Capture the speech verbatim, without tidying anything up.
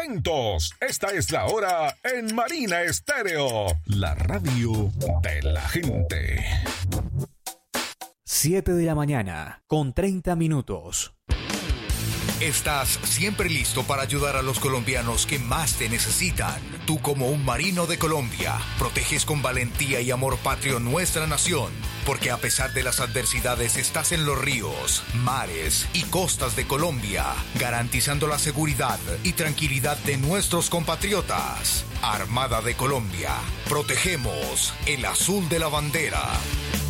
atentos. Esta es la hora en Marina Estéreo, la radio de la gente. siete de la mañana, con treinta minutos. Estás siempre listo para ayudar a los colombianos que más te necesitan. Tú, como un marino de Colombia, proteges con valentía y amor patrio nuestra nación, porque a pesar de las adversidades estás en los ríos, mares y costas de Colombia, garantizando la seguridad y tranquilidad de nuestros compatriotas. Armada de Colombia, protegemos el azul de la bandera.